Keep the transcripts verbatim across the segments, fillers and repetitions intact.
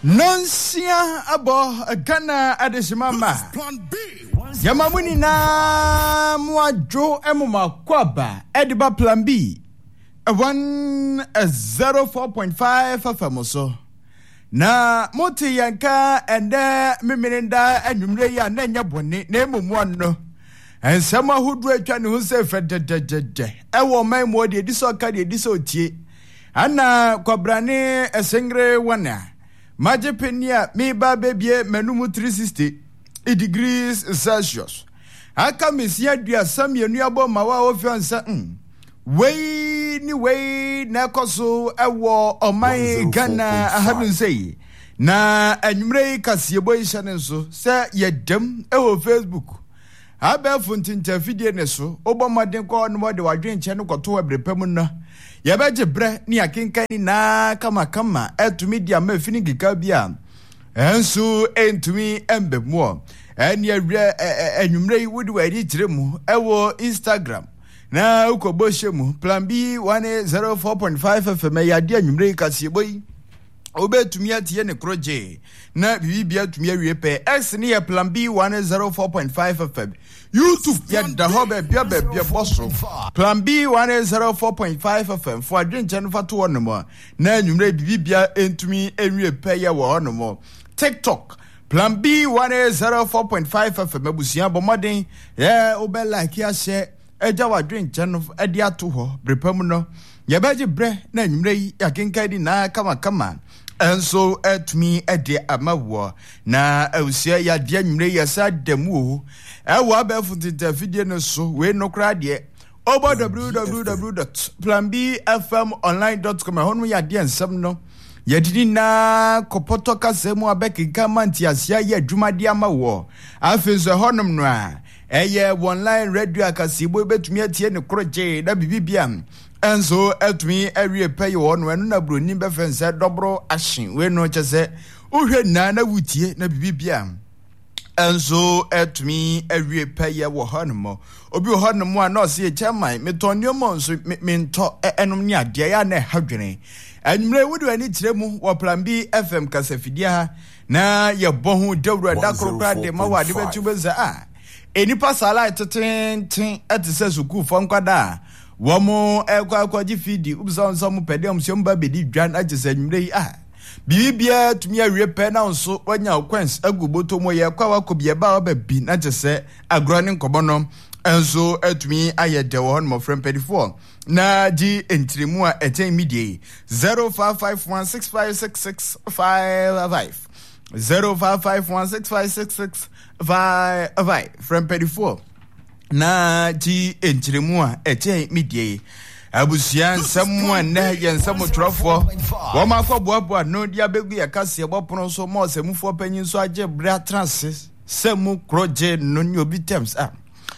Nonsia abo Ghana adesimama Yamamuni na mwajo emuma kwaba ediba plan B one zero four point five F M so na moti yanka ende miminda enwumre ya na nya bone na emumu anno ensema hudu atwa ne ho se fedededede ewo man mo de diso ka de diso tie ana kobrane esengre wana Majepenia mi ba bebie menumu three sixty degrees Celsius. Aka mesia dua sam yenu abo mawa ofiansa mm. Wei ni wei na koso ewo oman Ghana ahadun sei. Na anwumre kasebo isha nenso se yedem ewo Facebook. Aba funtinta fidie ne so obomaden ko no de wadwen che ne koto abrepam na. Yabaje bre ni akenkani na kama kama etumi dia ma fini gika bia enso entumi embemo eni awre anwumre wudi wadi tiremu ewo Instagram na ukoboshe mu plan B one zero four point five F M ya dia anwumre kaseboyi obetumi atie ne kroje na bibia tumi awie pe x ne plan B one zero four point five F M YouTube ya da hobe bia bia bosso plan B one zero four point five F M for adwenche no fato wonomo na anwumre bibia entumi awie pe ya wo honomo TikTok plan B one zero four point five F M abusia bomoden ya obe like ya share eja wadwenche no edi ato ho brepam no ya baje bre na anwumre ya kenkadi na kama kama enso etmi ede amawo na awusia ya de anwumre ya sa demu ewa abefu tita fidie no so we no kra de obo w w w dot plan b f m online dot com honu ya de ensem no ya didi na kopoto kasemu abekika manti asia ya adwumade amawo afenso honum no a eye online radio akasibo betumi atie ne kroje da bibibia enso etumi awie pay wonu enu na broni befense dobro ashin we no chese uhwe na na wutie na bibibia enso etumi awie pay wo honomo obi wo honomo a no se chairman metonio mo nso mento enum ni ade ya na hadwene anwumre wudu ani tiremu wo plan B F M kasafidia na ye bohu dawru da krokra de mawade betu beza a enipa sala eteten etise suku fo nkwada womo ekwa akwaji fidi ubza onso mu pede omso mba bedi dwan agese nwure ah bibia tumi awie pe na onso wanya okwens aguboto mo ye kwa wakobie ba obabi na agese agroni nkobono enso etumi ayede wo hon mo frem thirty-four na ji entrimu a eten midie zero five five one six five six six five five zero five five one six five six six five five frem thirty-four na ji enchiremu a eche midie abusia nsemu a na ye nsemu trofo wo ma kọ boabo no dia begu ya kase bopono so mo semufo panyin so age bra transes semu kroje no ni obi terms a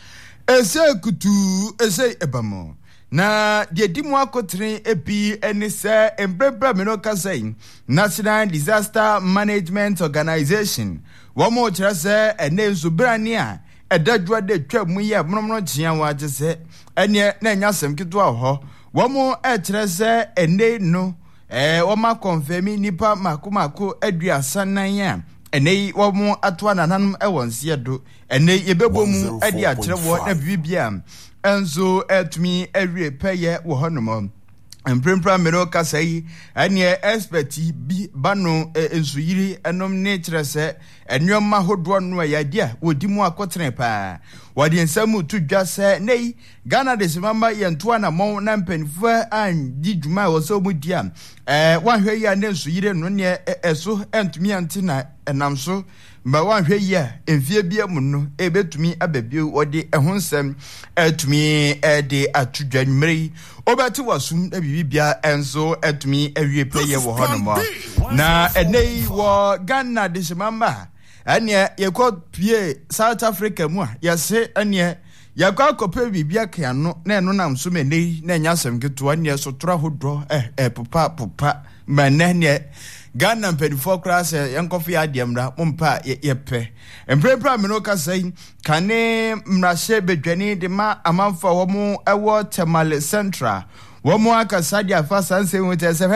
ese kutu ese ebamo na de dimu akotre epi enise embrebra me no kasai National Disaster Management Organization wo mo kire se ene so brani a edadwa de twam ye monomono chia wa gese ene na nya sem kitu aho wo mo e kire se ene no eh wo ma confirm nipa makomako aduasa nan ya ene wo mo atoa nananum e wonse do ene yebebo mu ade a kire wo na bibia enzo etmi ewie peye wo honomo emprempra mero kasai ene experti bi bano enso yiri enom ne kire se enwoma hodo no ya dia wodimu akotre pa wadi ensamu tudwa se nei Ghana desimamba yentoa na mon na mpanifo an didwuma wo so mudia eh wanhwe ya ne enso yiri no ne eso entumi antina enamso mba wanhwe ya emfie bia mu no ebetumi ababio wodi ehonsem etumi ede atudwa nwumre obati wasum na bibia enso etumi awie peye wo honomo na enei wo Ghana desimamba ane yekọ pie South Africa mu a yase ane yakọ akọpe bibia kiano na eno nam so menei na nyasem keto ane so tora hodro eh eh popa popa manene Ghana thirty-four class yankofi adiamra mompa yepe emprepra me no kasai kane mrashe bedwani de ma amanfa wo mu ewo Temale Central wo mu akasa dia fa sanse wete sefe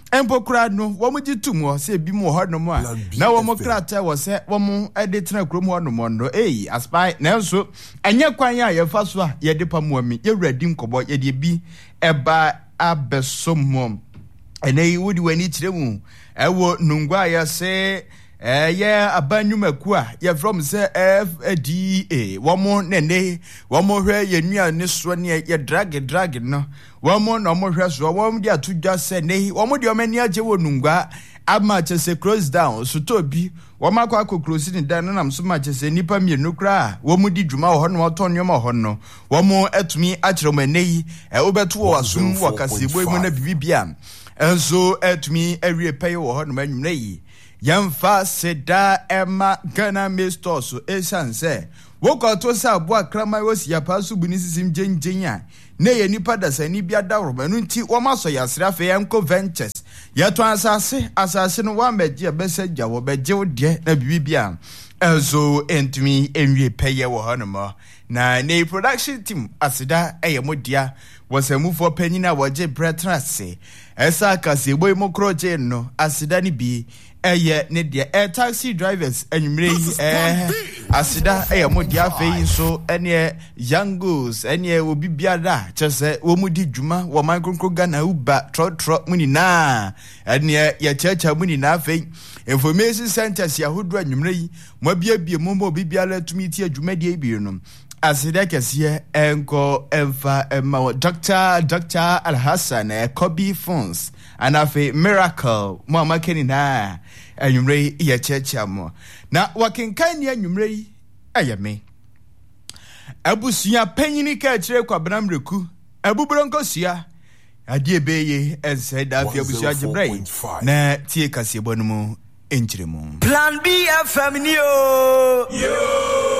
empokra no wo mu gitum wo se bi mu ho no mo a na wo mu krata wo se wo mu ede tena krom ho no mo no eh aspy na nso enye kwan ya ye fa so a ye de pa mo mi ye wradi nkobo ye de bi eba abesom ene wudi wani kire mu ewo nungwa ya se eh yeah abanyumaku a ye from say F D A womo nene womo hwe ye nua ne so ne ye drag drag no womo no mo hwe so womo dia tudwa se ne womo dia mani age wo nungwa ama chese close down so to bi womo akwa close ni dan na so ma chese nipa mienu kra womo di dwuma ho no oton nyoma ho no womo etumi akire mo nei e obeto wo asum wakasebo mu na bibia enso etumi awie pay wo ho no manwumna yi yamfa seda ema Ghana Mister so esanse wokoto sa abo akrama wosi ya pasu buni sisim gengen ne ye nipa da sani bia da romanu nti wo maso yasra fe yanko ventures yeto asase asase no wa meje besaja wo beje wo de na bibia enso entumi enwie peye wo honomo na ne production team asida eyemodia wasemufo panyina waje bretrase esa kase boy mokroje no asida ni bi eye ne de air taxi drivers enwumre eh asida eyemodia fe so ene youngos ene obi biada chese wo mudi dwuma wo micro Ghana Uber tro tro muni na ene ye checha muni na fe information centers ya hodro enwumre yi mo bia bia mo mo bibiala tumi ti adwuma de bi no asida kesiye enko emfa emma Doctor Doctor Al-Hassan e Kobe Funds anafe Miracle mo makeni na enwumre ye checha mo na wakenkan ne enwumre ayame abusuya panyini ka kire kwabramreku abubronko sia adie beye enseda afia abusuya gibrai na tie kasebo no mu enchiremu Plan B F M ni o yo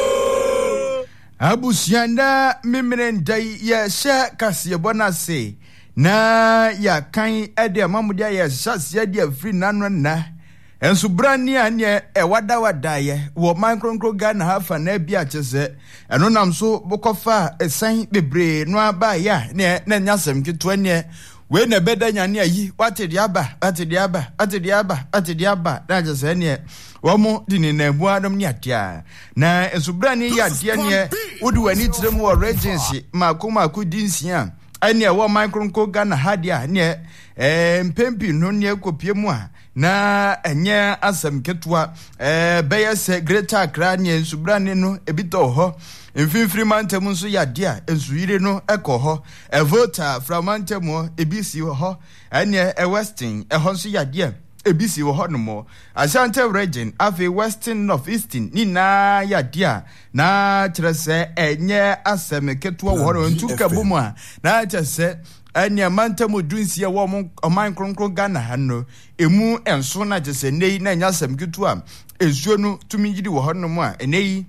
abusianda mimrendai ya sha kasebo na se na ya kan ede amamudia ya shasia dia free nanu na enso brani anye e wada wada ye wo micro Ghana hafa na bia chese eno nam so bokofa esan bebre no aba ya ne na nyasem kitu ne we na beda nyane ayi wate dia aba wate dia aba wate dia aba wate dia aba na chese ne womo dini na bu adom ni atia na enso brani ya atia ne wodi wani tirem wo regency makoma akudinsia ane wo micro Ghana hadia ne eh mpempi no ne kopie mu a na enye asem ketwa eh beyese Greater Accra ne ensubrane no ebito ho mfimfiri mantem nso yade a ensuire no ekọ ho e voter from mantem ebisi ho ane e western e ho nso yade ebisi ho no mo Ashanti region afi western of eastern ni na yade a na kyerese enye asem ketwa wo ho ntuka bomu a na kyerese anya mantamu dunsia wo mo oman kronkron Ghana hanno emu enso na jese nei na nyasam gitu a ezuo no tumi gidi wo hono mo a enei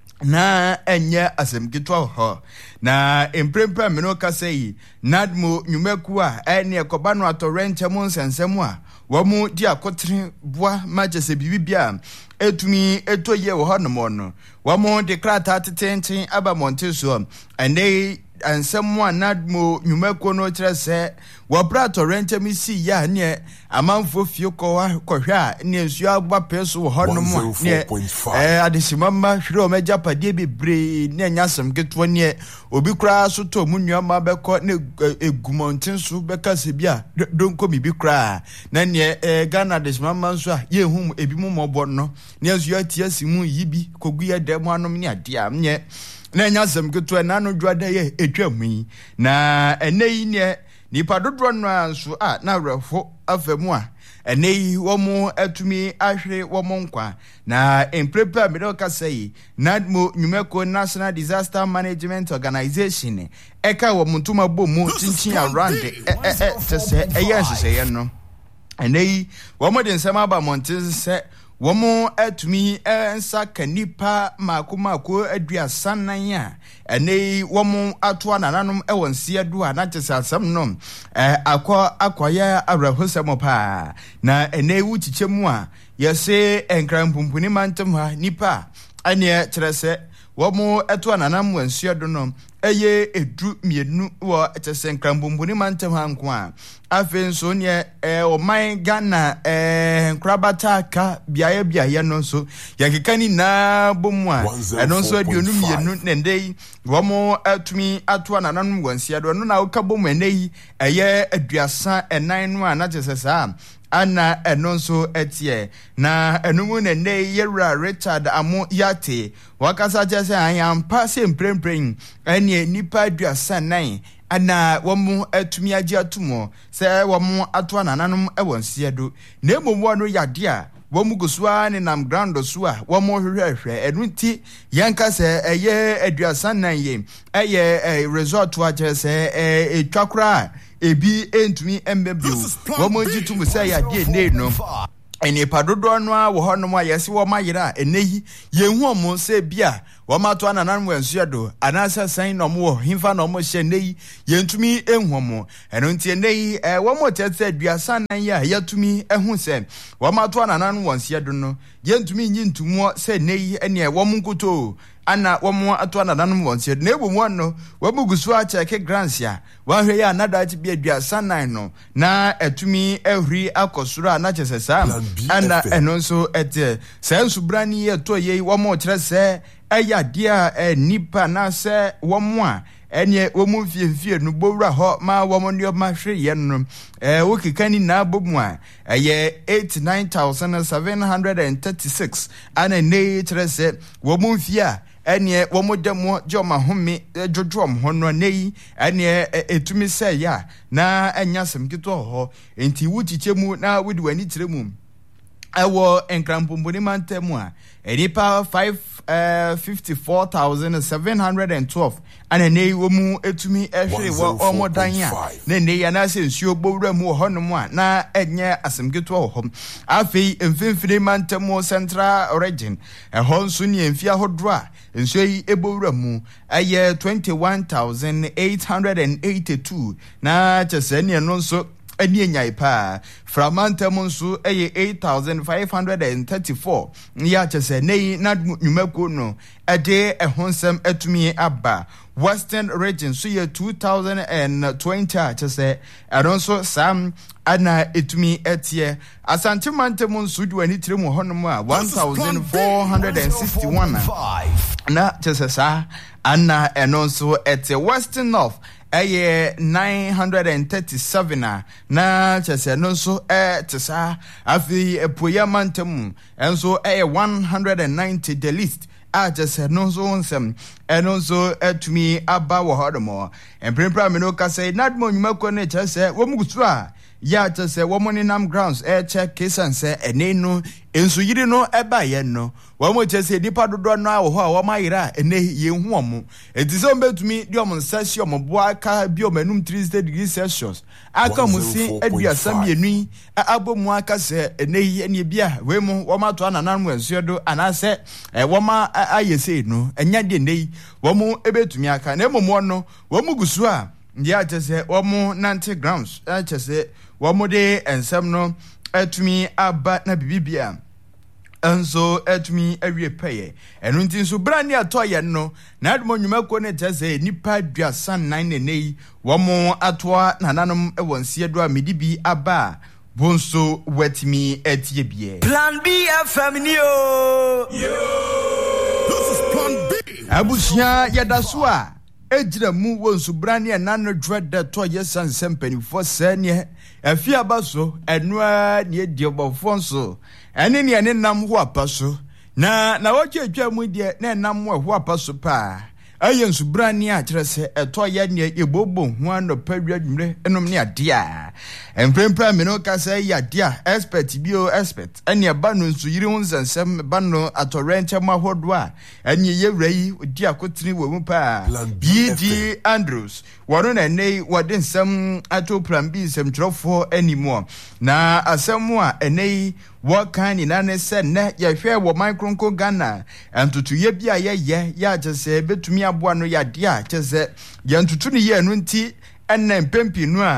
na enya asem gitu ho na emprempa me no ka sei nadmo nyumaku a ene ekoba no atorrent mu nsensem a wo mu di akotre boa ma jese bibibia etumi etoye wo hono mo no wo mu declare ateten aba monteso enei ansem anadmo nyumako no kire se wo brato rente mi si ya ne amanfo fie ko wa kohwa ne nsu agba peso ho no mo ne eh adesimama hwire o meja pade bebre ne nyasem keto ne obi kura so to munua ma beko ne egumontin so beka se bia donko mi bi kura na ne Ghana adesimama nso a ye hu ebi mu mobo no ne nsu atia simu yibi kogu ye dem anom ne ade am ne na nyasem keto na no dwada ye etwamu na enei ne nipa dodro no anso a na refo afemu a enei wo mu atumi ahwe wo mu nkwa na emprepa middle kasai nadmo nyumeko National Disaster Management Organization eka wo mutuma bomu chinchin around eh eh tese eya hyehyɛ no enei wo mu de nsɛm aba monten se womo atumi ensa kanipa makomako aduasa nan a ene womo ato anananom e wonse adu a na kyesasam no eh akọ akoya awrahosem pa na ene wuchichemu a yese enkrampupuni mantem ha nipa ane kyerese womo ato ananam wanse adu no eye edu mienu wo etese nkrambombuni mantem hanko a afen so ne eh oman Ghana eh nkrabata ka biaye biaye no so yakekani na bomu a eno so aduonu mienu nendei wo mo atumi ato anananum gwansia do no na wo ka bomu enei eye aduasa enan no a na tesesa ana eno so etie na enumu nene yewra Richard Amo Yate wakasa jese ayampa se mprempren ene nipa aduasa nan ana womu atumi agi atumo se womu ato anananum ewonse do na emomu no yade a womu gusua ne nam ground so a womu hwehwehwe enunti yanka se eye aduasa nan ye eye resort wa jese etwakra ebi entumi embebio womo jitum say ya die ne no eni padodo no a wo honom a yesi wo mayira enehi yehu omo se bia wo mato ananan wensu do anasa san no mo himfa no mo hye nehi yentumi enhu omo eno ntie nehi e wo mo tete aduasa nan ya yatumi ehu se wo mato ananan wensu do no yentumi nyi ntumo se nehi ene wo mo nkuto ana womo ato ananan wonse na ebumu no wabugusu a cheke gransia wahwe ya anada ti bia aduasa nan no na etumi ehuri akosuro na chesesa ana eno nso ete sensu brani ye to ye womo kire se eya dia nipa na se womo a enye womu fiefie no bowura ho ma womo ndio ma hwe ye no eh wokikani na bomu a eye eighty-nine thousand seven hundred thirty-six ana ne kire se womu fia ene womodemo joma home jojom hono nei ene etumi se ya na anyasem kito ho enti wutichemu na wudi wani tiremu ewo enkrampomboni mantemu a enipa five fifty-four thousand seven hundred twelve ana nei womu etumi ehwere wo omodan ya na nei ya na se nsuo bowura mu ho no a na enye asemketo ho afei emfimfini mantemu central region ehon so ne emfia hodro a nsuo yi ebowura mu aye twenty-one thousand eight hundred eighty-two na chese ne no so eni enyai pa framantem nso eye eight thousand five hundred thirty-four ya chese nei na nwumako no ede ehonsem etumi aba Western region so ye two thousand twenty chese eronso sam ana etumi etie asante mantem nso duani tiremu honom a one thousand four hundred sixty-one na chese sa ana enonso etie Western North eye nine hundred thirty-seven na chese no so eh tesa afi epoya mantem enso eye one hundred ninety the list a chese no so onsem eno so etumi aba wo hodomo emprempra me no ka say nadmo nyumako ne chese wo mugusu a ya chese wo moninam grounds e check kisanse enenu enso yiri no eba ye no wo mo chese dipa dodo no a wo ho a wo mayira ene ye hu omo etizo mbetumi di omo nsasi omo boa ka bi omanum three degrees celsius aka musi aduasa mienu abomu aka se ene ene bia we mu wo mato ananan wenso do anase e wo ma ayese no enya de nei wo mu ebetumi aka na emomo no wo mu gusu a ya chese wo mu ninety grams a chese wo mu de ensem no etumi aba na bibibia enso etumi awie peye enu nti nso brani atoye no na admo nwumako ne tese nipa aduasa nine nenei wo mu atoa nananom ewonse do a medibi aba bonso wetimi etie bie Plan B F M ni o yo this is Plan B abusia yadaso a ejira mu wonsu brani enano dread to yesan sempani for sene afia baso enua ne ediobofo nso ene ne ne nam ho apaso na na wotwetwa mu die na nam ho apaso pa ayensu brani a kire se eto ye ne ebobo ho anopa dwadwumre enom ne ade a emprempra me no ka se ya de a expert bio expert ene aba no nsu yiri ho nsensem ba no atorrent mahodo a ene ye wrai di akotini wo mu pa B D Andrews wono na nei wode nsem ato Plan B nsem trofo anymore na asem a ene what kind in an said net ya share what micronco Ghana and to ye bia ye ye ya just say betumi aboa no ya dia just say yan to tuni ye no nti enen pempi no a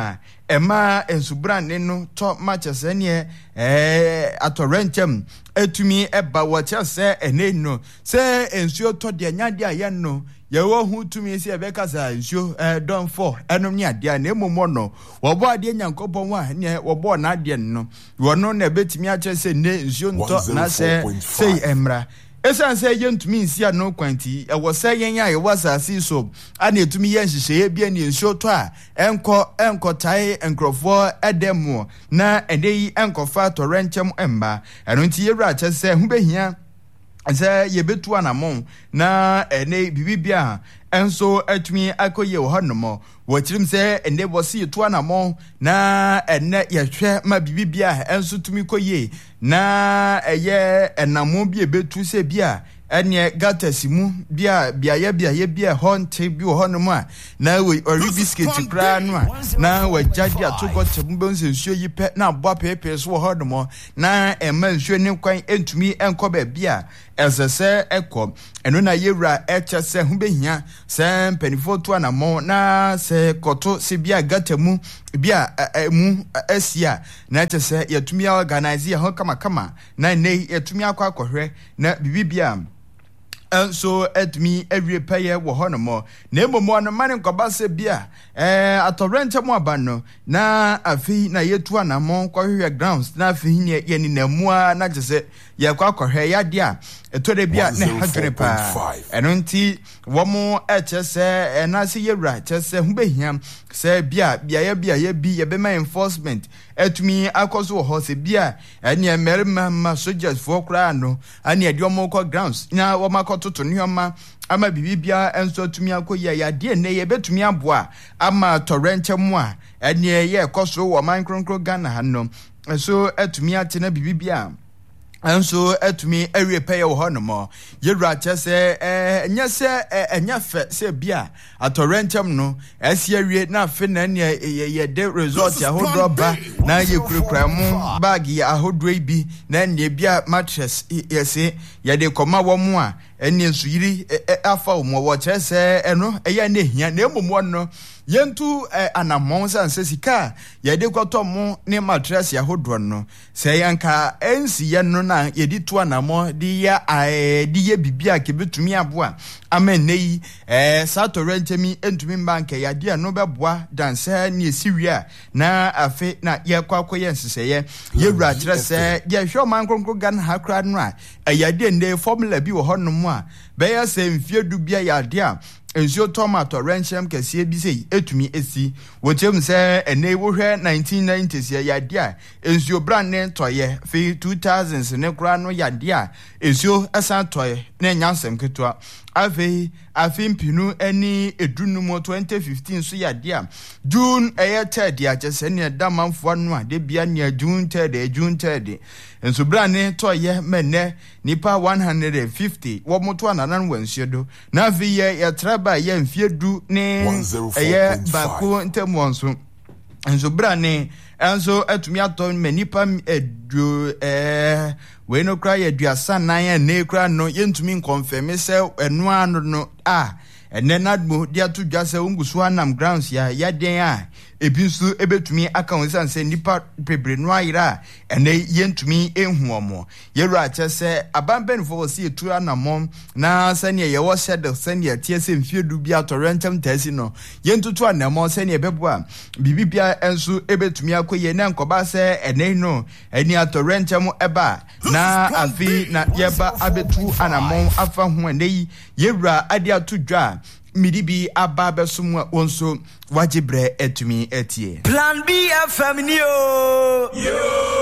ema ensubrane no to matches ne eh atorenchem etumi eba wacha se ene no se ensuo to de nyade aye no ye wo hu tumi se ebeka sa ensuo eh don for enom ni ade na emomo no wo bo ade nyankopon wa ne wo bo na ade no wo no na betumi ache se ne ensuo nto na se sei emra esan se yentumi nsia no kwanti e wo se yen ya ye wasasi so ana etumi yen hihye bia ne ensuo to a enko enko tai enkrofo edemo na edeyi enkofa torenchem emba eno nti yewra che se hu behia se yebetu anamon na ene bibibia enso atumi akoye wo honomo wachirim se ene bosi to anamon na ene yehwe ma bibibia enso tumi koye na eye enamo bi ebetu se bia ene gatasimu bia bia ye bia ye bia honte bi wo honomo a na we ori biscuit kra no a na wajadi atogo tebumbe nsensuo yipe na abo pepe so wo honomo na ema nsuo ne kwan entumi enko ba bia esese eko eno na yewra echese hu behia se mpanifo to anamo na se koto se bia gatamu bia emu asia na echese yatumi organize ya ho kama kama na nei yatumi akwa akohwe na bibibia so etmi every paye wo honomo na emomo no mane nkoba se bia eh atorrent mu abano na afi na yetu anamo kwahwe grounds na afi ne ye ni namua na jese ye kwa kwahwe ya dia etore bia ne hadwene pa eno nti wo mo echese na se yewra chese hu behia se bia bia ye bia ye bi ye be ma enforcement etumi akoso ho se bia ene emerima ma soldiers for kra no ane ade omo ko grounds na wo makototo nioma ama bibibia enso tumi akoye ya de ne ye betumi aboa ama torrent mu a ene ye koso wo man kronkro Ghana hanno so etumi ate na bibibia enso etumi ewe pay wo honomo yewra chese eh nyese enyafe se bia atorentem no esi awie na afi na ne ye de result ahodro ba na ye kurekura mu bag ya ahodro bi na ne bia mattress yese ye de koma wo mu a eni nsuyiri afa wo wo chese eno eya ne hia na emomo no yentu anamon san sesika ye de kwatom ne mattress ya hodro no se yanka ensi ye no na ye di to anamo di ya eh di ye bibia ke betumi aboa amen nei eh satorentemi entumi banke ya dia no beboa danse ne siwia na afi na ye kwakọ ye nseseye ye wura kire se ye hwe man kronkro Ghana hakra no a ayade ne formula bi wo honom a be ya se mfie du bia ya dia ensio tomato renchem kese bi sei etumi esi wochem se ene wo hwe nineteen nineties ya dia ensio brand ne toye fe two thousands ne kura no ya dia ensio asan toye ne nyansem ketwa ave afin pinu eni edunumo twenty fifteen so ya dia June eye third ya chese ne damanfo no a de bia ne June third June third enso brand ne toye menne nipa one hundred fifty wo moto ananan wansiedo na ave ye ya traba ye mfiedu ne eye bako ntemwonso enso brand ne enso etumi aton manipa edu eh we no cry eduasa nan ne kra no yentumi confirm se enu anu no ah ene nadmo dia to dwase ungusu anam grounds ya ya den a ebinsu ebetumi aka wonsan se nipa pebre no ayira ene yentumi ehuomo yewra chese abamben for see tu anamom na sane ye wo shed sane tie se mfiedu bia torrentum tasi no yentutu anamom sane beboa bibibia ensu ebetumi akoye na nkoba se ene no eni atorrentum eba na afi na yeba abetu anamom afa ho ene yewra ade atudwa midibi ababe sumwa onso wajibre etumi etie Plan B F M ni o yo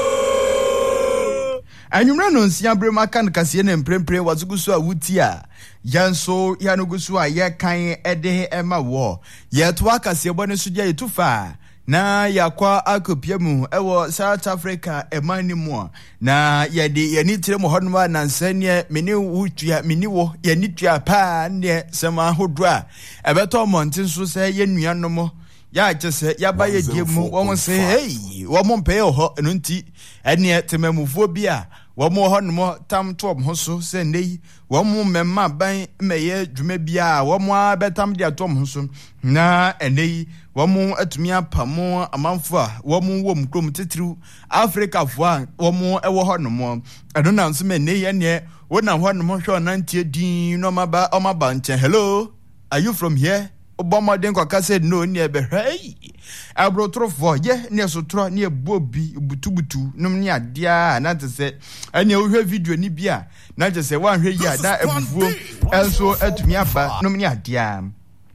anyumra no nsia brema kan kase ne mprempre wazugusu a wutia yanso yanugusu a ye kan ede ema wo ye to akase bone so je tufa na yakwa akopiemu ewo South Africa emanimu na yede yeni tire mo honwa na nsane meni wutua meni wo yeni tua pa ne sema hodwa ebeto montin so se yenuanom ya chese ya baye diemu wo se hey wo mo mpe ho eno nti ene temamufo bia Womo honmo tam tom hoso se nei womo memma ban meye dwuma bia womo abetam dia tom hoso na enei womo atumi apamo amanfo a womo wom krom titiriu Africa fo a womo ewo honmo eno na nso me nei ene wona honmo hwe onantie din no maba omaba nche. Hello, are you from here? Obomoden kwaka said no ni ebehwe abrotrofo ye ne sotro ne ebobi butubutu num ne adia na tese ene ohwe video ni bia na tese wanhwe yi ada ebufuo enso atumi aba num ne adia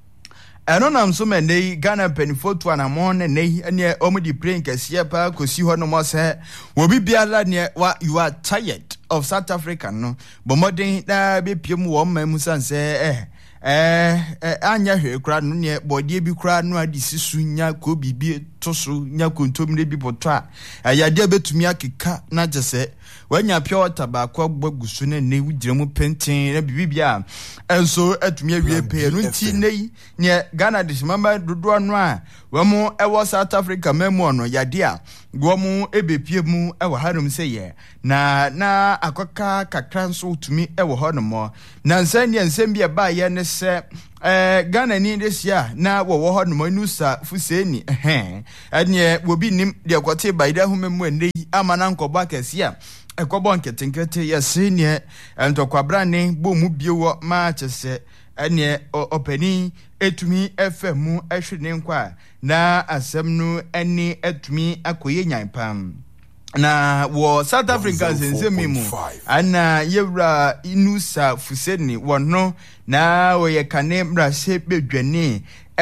eno nam so me nei Ghana penfoto anamon ne nei ene omudi praying kese pa kosi ho no mo se wo bibia la ne wa you are tired of South Africa no bomodin da be piem wo mamu sanse eh eh anya hwe kra no ne bodie bi kra no adisi su nya ko bibi to so nya kontomre bi poto a ayade betumi akeka na jese wanya pure water ba ko gbagusu ne ne wugiremu pentin na bibi bia enso atumi awie pe no nti nei ne Ghana dishimamba dodo no a wamo ewo South Africa memu no yade a gomu ebepie mu ewo harum seye na na akoka kakra nso tumi ewo honomo na nsan ne nsem bia ba ye ne se eh Ghana ni desia na wo wo honomo nusa fuseni eh ene wobi nim de kote baida humemu ene amana nkoba kesia ekobo nketenkete yesi ne ntokwa ne bomu biewo ma chese ene openi etumi F M ehwene nkwa na asem no ene etumi akoye nyanpam na wo South Africa nsemimu ana yewra inusa fuseni wono na oye kane mrase bedwane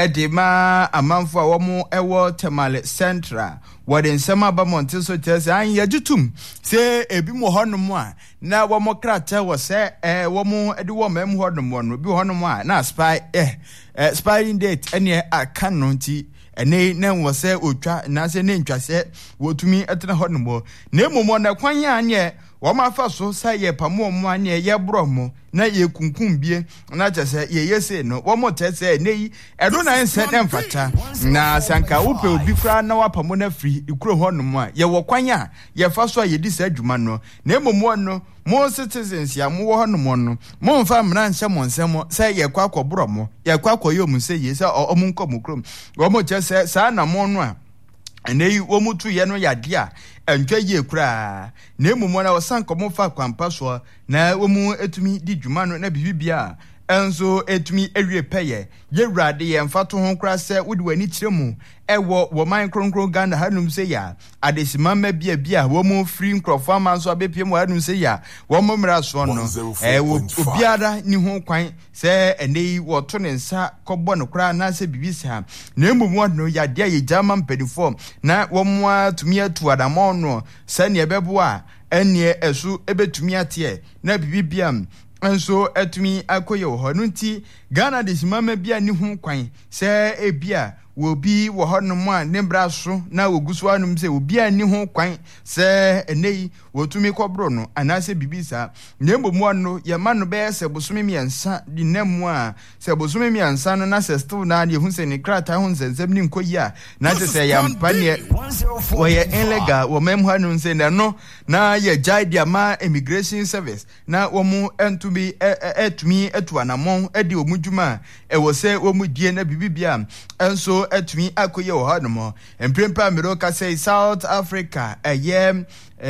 edema amanfo a womo ewo Tamale Central wode nsema ba monte so tese an yajutum se ebi mo honom a na womo krata wo se eh womo ede wo mem honom no bi honom a na spy eh expiring date ene aka no nti ene na wo se otwa na se ne ntwa se wotumi etena honom na emomo na kwan ya anye woma fa so say ye pamo mo anye ye bro mo na ye kunkum bie na chese ye yese no womo tese nei edo na ense na mfata na sanka upe obi kra na wapamo na free ikuro honom a ye wo kwan a ye fa so ye di sa adwuma no na emomo no mo citizens ya mo honom no mo mfa mra nche mo nsemo say ye kwa akobro mo ye kwa akoyom say ye say omo nkom krom womo chese sa na mo no a enei womutu ye no yade a entwa ye kura na emumo na osankomo fa kwampa so na womu etumi di dwuma no na bibibia enzo etumi ewie peye ye wrade ye mfato ho kura se wodi wani kiremu ewo wo man kronkron Ghana hanum se ya adesima ma bia bia wo mu free nkrofo amanso abepiem hanum se ya wo mu mra so no e wo obiara ni ho kwan se enei wo to ne nsa kobbo no kura na se bibisa na emumu no ya dia ye jama mpedifo na wo mu atumi atu adamo no se ne ebebo a enie esu ebetumi atie na bibibia enso etumi akoye ho no nti Ghana desimama bia ni ho kwan se ebia wobi wo honom a ne bra so na wogusu anum se obi ani ho kwan se enei wotumi kobro no anase bibisa nembomu no ye ma no be se bosome miensa di namu a se bosome miensa no na se still na de hu se ne krata hu nsensem ni nkoyi a na te se ya mpane wo ye illegal wo mem hanum se ne no na ye jai dia ma immigration service na wo mu entumi etumi etuanamon edi omudwuma e wo se wo mu die na bibibia enso etumi akoye wo hanom emprempa America say South Africa eye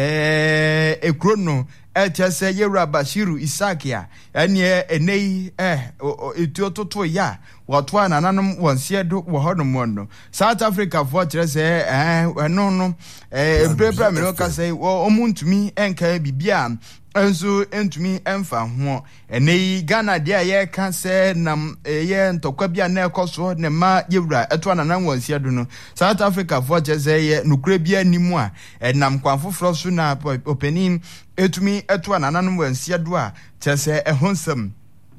eh ekrono etese Yewra Bashiru Isakia ene enei eh etiototo ya watu ananam wonsiedo wo hanom no South Africa for trese eh eno no eh emprempa America say wo omuntumi enka bibia enso entumi emfa ho enei Ghana dia ye ka se nam ye ntokwa bia na ekoso ne ma Yewra eto ananan wansia do no South Africa for jeze ye nukure bia nimu a enam kwanfoforo so na opening etumi eto ananan wansia do a chese ehonsam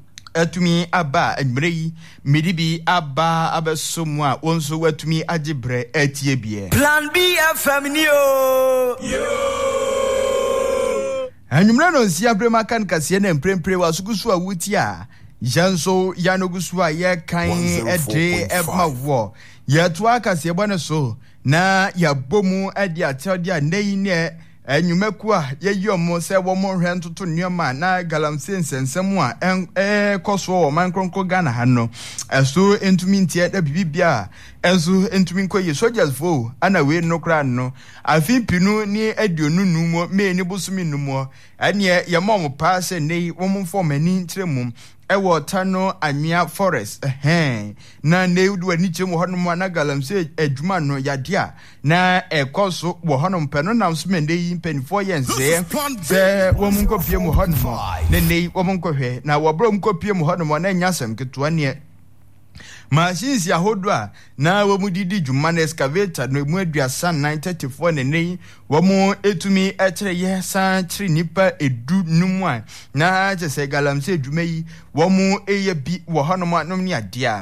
etumi aba admrei midibi aba abesomu a wonso watumi agibre atie bie Plan B F M ni o yo Anyumra no si abrema kan kase na emprempre wa sugusu a wuti a janso yanogusu a ye kan ede ema wo ye to akase bone so na ya bomu ade atode a nei ne enyumeku a yeyi omo se wo mo hwe ntoto nneoma na galamsey nsensem a eh koso o man kronkro Ghana ha no eso entumi ntie da bibibia enso entumi nkoye soldiers fo ana we no kra no afi pinu ni aduonu numo me ni busumi numo ane ye mom pa se nei wo mo form ani ntremum ewo tano anwea forest eh na neudu ani chemu hono na galamsey adwuma no yadea na ekoso wo hono peno nam so mende yi penfo yense se wo mo nkopie mu hono ne nei wo mo nkɔhwɛ na wo bro nkopie mu hono na nyasem ketoa ne machines ya hodwa na wo mu didi dwuma na excavator no mu aduasa nine thirty-four ne nei wo mu etumi ekere ye san kire nipa edu numu a na jese galamsey dwuma yi wo mu eye bi wo honom anom ne adea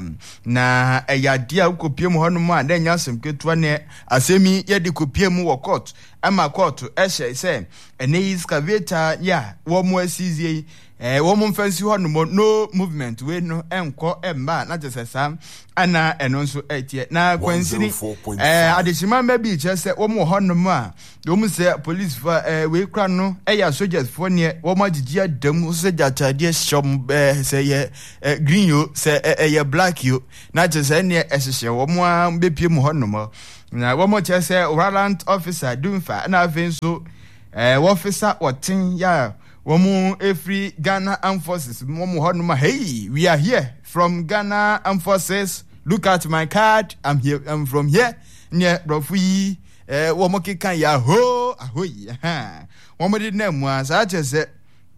na eyadea ukopie mu honom a na nyasem ketua ne asemi ye de kopie mu wo court ama court ehye se ene excavator ya wo mu asizie eh wo mu fancy honom no movement we no enko emba na jese sam ana eno nso etie na kwansiri eh adeshima mbi chese wo mu honom a wo mu se police for eh we kra no eya soldiers for ne wo ma gigi adam se jatade shom eh se ye green yo se eh black yo na chese ne ehye wo mu ambepie mu honom na wo mu chese warrant officer dumfa na afenso eh officer otin ya Womu every Ghana Armed Forces. Womu honuma. Hey, we are here from Ghana Armed Forces. Look at my card. I'm here. I'm from here. Nye brofi. Eh, womu kikan ya ho. Ahoy. Ha. Womu di ne mwa. Sa chese.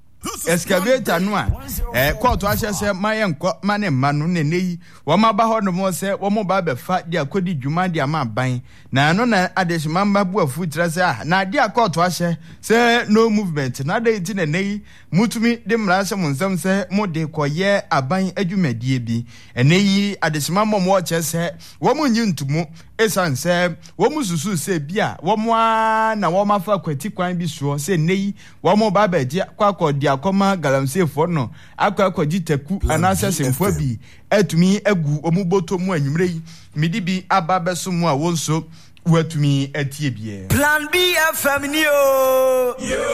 Excavator noa. Eh, court wa chese maye nko mane manu ne nei. Woma ba honuma se womu ba be fa dia kodi dwuma dia ma ban. Na no na adeshima mbabu afu tira se ah na dia court wa che se no movement na dey ti ne nei mutumi de mrase munsam se mode koye aban adwumadie bi enei adeshima momo wa che se wo mu nyi ntumu esan se wo mu susu se bia wo mo na wo mafa kwati kwan bi so se nei wo mo ba ba dia kwakọ dia koma galamsey fo no akwakọ gitaku anase semfo bi etumi agu omuboto mu anwumre yi midi bi aba beso mu a wonso watumi atie bie Plan B F M ni o yo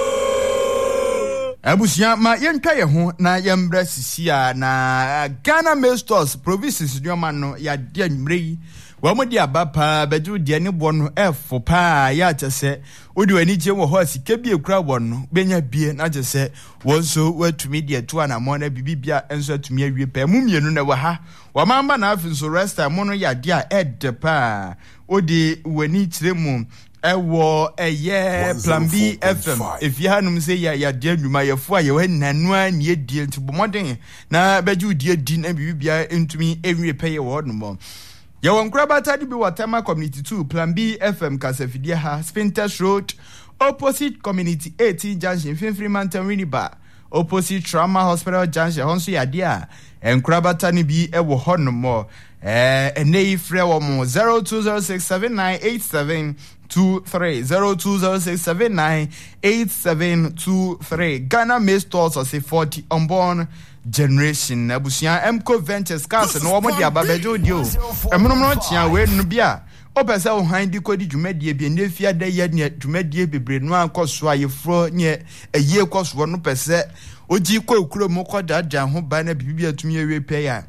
abusia ma yentwa ye ho na yembra sisia na Ghana Mail Stores provinces nyoma no ya de anwumre yi wa mo di abapa beju de ne bo no efo pa ya chese odi wani je wo ho sika bi ekura bo no benya bie na chese wonso watumi de to ana mo na bibibia enso atumi awie pa mu mienu na wa ha wa mamba na afinso resta mo no ya de a ed pa odi wani tiremu ewo eye Plan B F M if you hanum say ya ya de adwuma ye fo aye we nanu an ye die ntibomoden na beju die di na bibibia entumi ewie pa ye wo no mo ya wankura batadi bi Watema Community two Plan B F M Kasafidie ha Spinters Road opposite Community eighteen Junction Finfree Mountain Winneba opposite Trauma Hospital Junction honso ya dia enkura batani bi e wo honomo eh enei frɛ wo mo zero two zero six seven nine eight seven two three zero two zero six seven nine eight seven two three Ghana Mail Stores or say forty unborn generation abusia Emco Ventures cars no mo dia babejo dio emno no chia we no bia opese o han di kodi dwumadie bi ne fia da ye ne dwumadie bebre no akoso ayefro nye eye koso no pese oji ko okuro mo kodada ho ba na bibia tumi ewe pe ya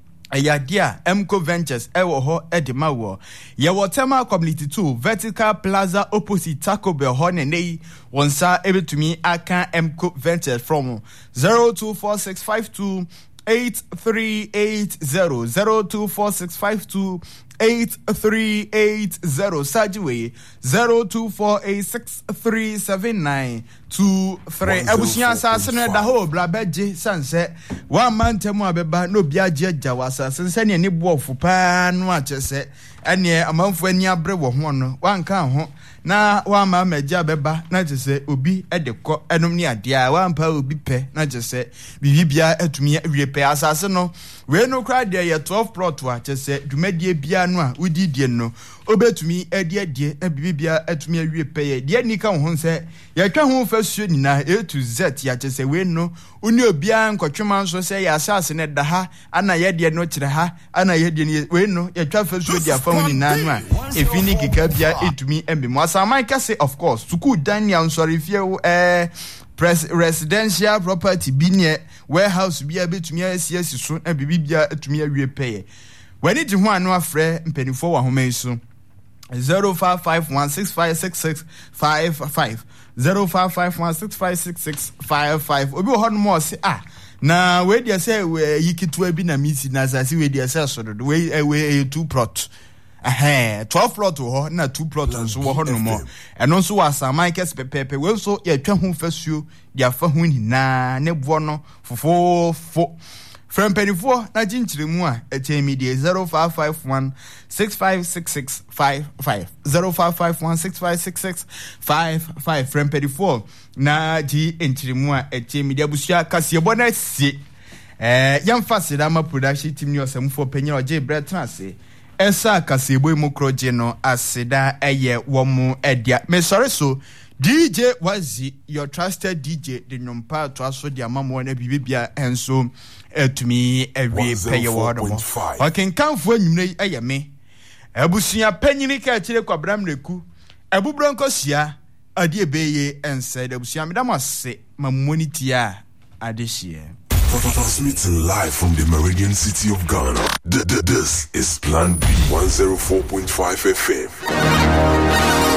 ayadia Emco Ventures ewo ho edema wo ye Watema Community two Vertical Plaza opposite Taco Bell ho ne nei wonsa ebetumi aka Emco Ventures from zero two four six five two eight three eight zero zero two four six five two eight three eight zero Sajiwe zero two four eight six three seven nine two three abusia asase da ho bra beje sanse one man temu abeba no bia je agya asase se ne ne boofo pa no achese ene amanfo ani abre wo ho no wanka ho na wa ma magya beba na chese obi edekọ enum ne ade a wa mpa obi pe na chese bibibia atumi awie pe asase no we no cry there ye twelve plot wa che se dwumadie bia no a udi die no obetumi ade ade na bibia atumi awie peye de ni ka ho se ye twa ho fasuo nina A to Z ya che se we no uni obia nkotwema nso se ya asase ne da ha ana ye de no kire ha ana ye de we no ye twa fasuo dia fa ho nina no a efini kika bia etumi embe mo asaman ka se of course suku Daniel nsori fie eh Pres residential property bi ne warehouse bia betumi asiasi so na bibia etumi awie peye when it ho anu afre mpanifo wa homa iso zero five five one six five six six five five zero five five one six five six six five five obi ho no mo se ah na we dia say we yikitu abi na misi na asasi we dia say so do we we two plot eh twelve plot ho na two plot nso wo ho no mo eno nso wa saman kes pepepe we nso ye twa ho fasuo dia fa ho nyina ne bo no fofofo from penifo na jinchiremu a etemi die zero five five one six five six six five five zero five five one six five six six five five from penifo na ji enchiremu a etemi dia busia kasebo na sie eh yamfa sidama production team ni osamfo penye oje bretrance esa kasebo imokroje no aseda eye womu edia me sorry so D J Wazi, your trusted D J, the numpa to aso di amamo na bibia enso etumi ewe peye word mo. Okay, kan fo nyimne eye me. Ebusua panyini ka kire kwabram leku. Ebu bronko sia ade ebeye ense de ebusua medam ase mamoni tia adehie. Transmitting live from the Meridian City of Ghana. This is Plan B one oh four point five F M.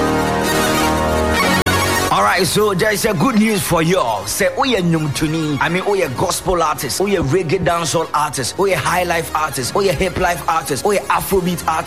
All right, so there is a good news for y'all. Say, oh yeah, Numtuni. I mean, oh yeah, gospel artist. Oh yeah, reggae dancehall artist. Oh yeah, high life artist. Oh yeah, hip life artist. Oh yeah, Afrobeat artist.